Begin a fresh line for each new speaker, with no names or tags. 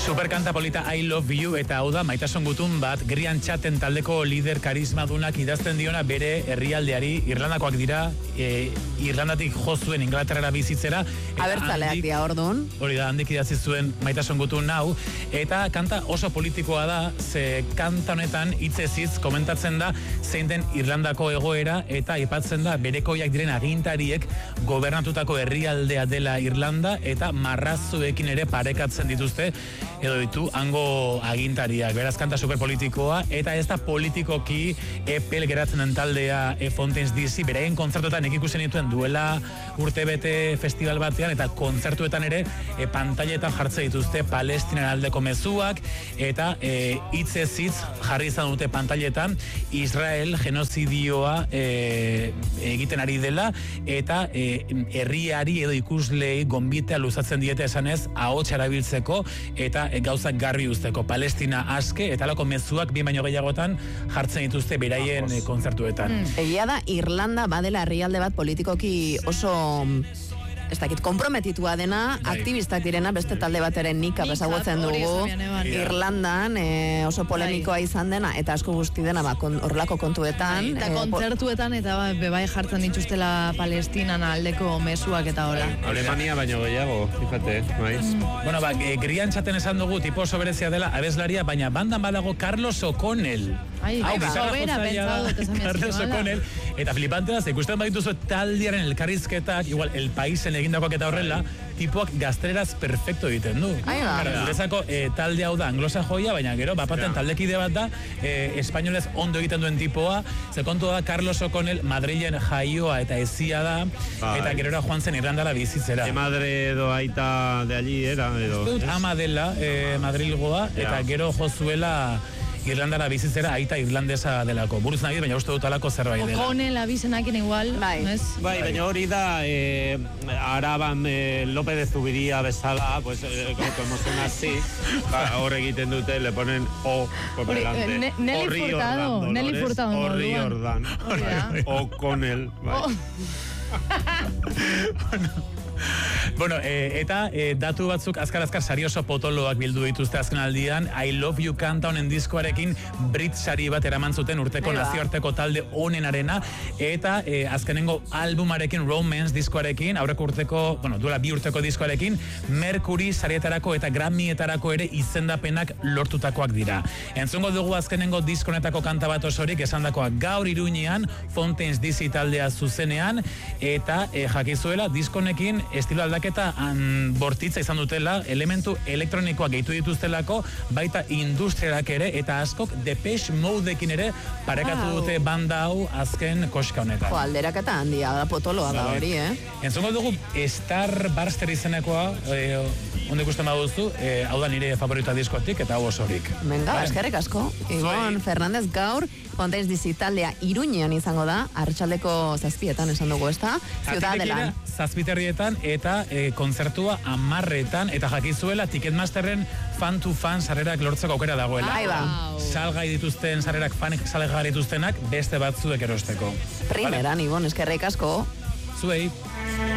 Superkanta polita I Love You, eta hau da Maitasun Gutun bat, Grian Chatten taldeko lider karismadunak idazten diona bere herrialdeari. Irlandakoak dira, Irlandatik jo zuen Inglaterrara bizitzera.
Abertzaleak dira orduan.
Hori da, handik idatzi zuen Maitasun Gutun hau, eta kanta oso politikoa da, ze kanta honetan hitzez hitz komentatzen da zein den Irlandako egoera, eta aipatzen da berekoiak diren agintariek gobernatutako herrialdea dela Irlanda, eta marrazuekin ere parekatzen dituzte edo ditu hango agintariak. Beraz, kanta superpolitikoa, eta ez da politikoki epel geratzen den taldea Fountains DC, beraien kontzertuetan ikusten dituen duela urtebete festival batean, eta kontzertuetan ere pantailetan jartzen dituzte Palestinan aldeko mezuak, eta hitzez hitz jarri izan dute pantailetan Israel genozidioa egiten ari dela, eta herriari edo ikuslei gonbitea luzatzen diete esanez ahots erabiltzeko eta gauzak garbi uzteko. Palestina aske eta alako mezuak bi baino gehiagotan jartzen dituzte beraien kontzertuetan.
Egia da, Irlanda badela herrialde bat politikoki oso ez dakit, komprometitua dena, aktivistak direna, beste talde bateren nika bezagutzen dugu, Irlandan oso polemikoa izan dena, eta asko guzti dena horrelako kontuetan.
Eta kontzertuetan, eta bebai jartzen dituztela Palestinan aldeko mezuak eta hola.
Alemania baino gehiago, fíjate, maiz.
Bueno, Grian Chatten esan dugu, tipo oso berezia dela abeslaria, baina bandan badago Carlos O'Connell. Carlos O'Connell, eta flipantea, ikusten badituzu taldiaren elkarrizketak, igual, El Paisen egindakoak eta horrela, tipoak gazteleraz perfecto egiten du. Gurezako talde hau da anglosajoia, baina gero, bapaten taldekide bat da, espainolez ondo egiten duen tipoa, ze kontu da Carlos O'Connell Madrilen jaioa eta ezia da, eta gerora joan zen Irlandara bizitzera.
Madre edo aita de allí era, edo.
Ama dela, Madrilgoa, eta gero jozuela Irlandara bizitzera aita irlandesa delako. Buruz nahi, baina uste dut alako zerbait dela.
O'Connell abizenakin igual,
¿no? Bai, baina hori da, Araban López de Zubiría bezala, pues, como son así, hor egiten dute, le ponen O por delante.
Nelly Furtado.
Horri Jordan. O'Connell, bai.
Bueno, eta datu batzuk azkar sari oso potoloak bildu dituzte azken aldian. I Love You kanta honen diskoarekin Brit sari bat eraman zuten urteko nazioarteko talde honenarena, eta azkenengo albumarekin, Romance diskoarekin, aurreko urteko, bueno, duela 2 urteko diskoarekin, Mercury sarietarako eta Grammyetarako ere izendapenak lortutakoak dira. Entzungo dugu azkenengo diskonetako kanta bat osorik, esandakoa gaur Iruñean, Fountains DC taldea zuzenean, eta jakizuela diskonekin estilo aldaketa bortitza izan dutela, elementu elektronikoak gehitu dituztelako, baita industrialak ere, eta askok Depeche Modeekin ere parekatu dute banda hau azken koska honetan.
Alderaketa handia da, potoloa da hori,
Entzungo dugu Star Barster izenekoa, onde ikusten baduzu, hau da nire favorita diskotik, eta hau osorik.
Venga, eskerrik asko. Ibon Fernández gaur, Fountains DC taldea Iruñean izango da, arratsaldeko 7etan esan dugu, ez da? Ciudadela.
7 eta kontzertua 10etan, eta jakizuela Ticketmasterren fan-to-fan sarrerak lortzeko aukera dagoela. Salgai dituzten sarrerak, fanek salgai dituztenak, beste batzuek erosteko.
Primeran, Ibon, eskerrik asko.
Zuei.